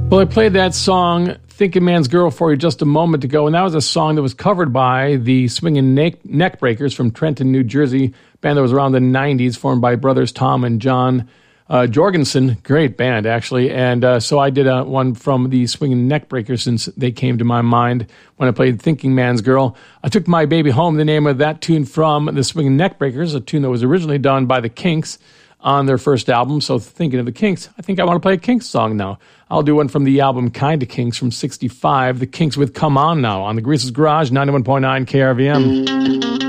Well, I played that song, Thinking Man's Girl, for you just a moment ago, and that was a song that was covered by the Swingin' Neckbreakers from Trenton, New Jersey, band that was around the 90s, formed by brothers Tom and John Jorgensen. Great band, actually. And so I did one from the Swingin' Neckbreakers since they came to my mind when I played Thinking Man's Girl. I Took My Baby Home, the name of that tune from the Swingin' Neckbreakers, a tune that was originally done by the Kinks on their first album. So thinking of the Kinks, I think I want to play a Kinks song now. I'll do one from the album Kinda Kinks from 65, the Kinks with Come On Now on the Greaser's Garage, 91.9 KRVM.